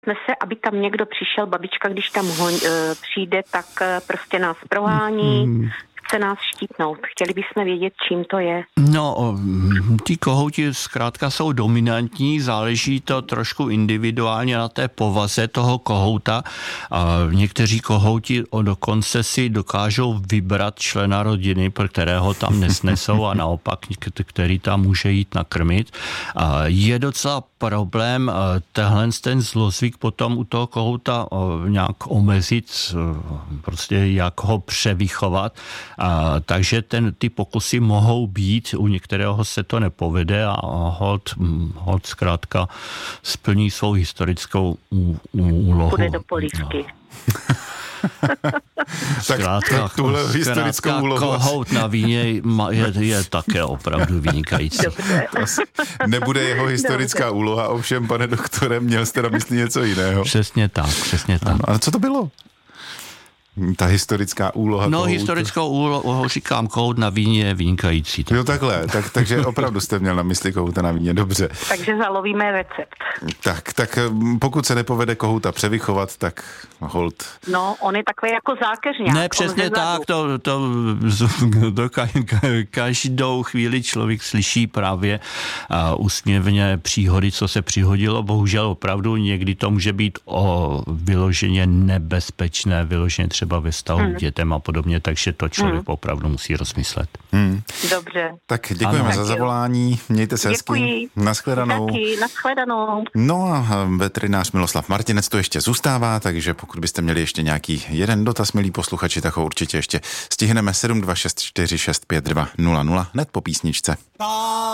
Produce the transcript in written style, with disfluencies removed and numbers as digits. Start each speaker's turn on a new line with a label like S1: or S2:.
S1: jsme se, aby tam někdo přišel, babička, když tam přijde, tak prostě nás prohání, chce nás štítnout. Chtěli bychom vědět, čím to je.
S2: No, ti kohouti zkrátka jsou dominantní, záleží to trošku individuálně na té povaze toho kohouta. Někteří kohouti dokonce si dokážou vybrat člena rodiny, pro kterého tam nesnesou a naopak, který tam může jít nakrmit. Je docela problém ten zlozvyk potom u toho kohouta nějak omezit, prostě jak ho převychovat. Takže ty pokusy mohou být, u některého se to nepovede a hod zkrátka splní svou historickou úlohu.
S1: Bude do polívky.
S2: Zkrátka,
S3: tuhle historickou úlohu
S2: kohout na víně je také opravdu vynikající.
S3: Nebude jeho historická úloha, ovšem, pane doktore, měl jste na mysli něco jiného.
S2: Přesně tak.
S3: Ano, ale co to bylo? Ta historická úloha kohoutu.
S2: Historickou úlohu říkám, kohout na víně je vynikající.
S3: Jo, takhle, takže opravdu jste měl na mysli kohouta na víně, dobře.
S1: Takže zalovíme recept.
S3: Tak pokud se nepovede kohouta převychovat, tak hold.
S1: No, on je takový jako zákeřňák.
S2: Ne, přesně tak, to každou chvíli člověk slyší právě úsměvně příhody, co se přihodilo. Bohužel opravdu někdy to může být vyloženě nebezpečné, vyloženě třeba ve vztahu k dětem a podobně, takže to člověk opravdu musí rozmyslet.
S1: Dobře.
S3: Tak děkujeme za zavolání, mějte se hezky. Nashledanou.
S1: Taky, nashledanou.
S3: No a veterinář Miloslav Martinec to ještě zůstává, takže pokud byste měli ještě nějaký jeden dotaz, milí posluchači, tak ho určitě ještě stihneme. 726465200 hned po písničce.